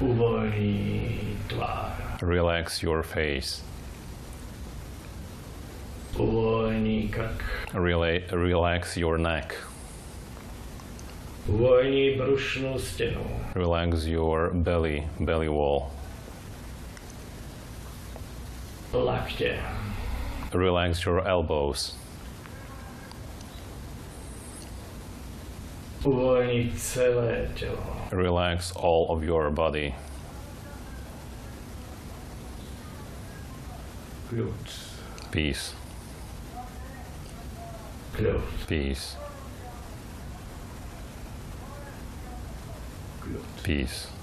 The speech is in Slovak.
Uvolní tvár. Relax your face. Uvolní krk. Relax your neck. Uvolní brušnou stěnu. Relax your belly wall. Lakně. Relax your elbows. Uvolní celé tělo. Relax all of your body. Klid. Peace. Klid. Peace. Klid. Peace.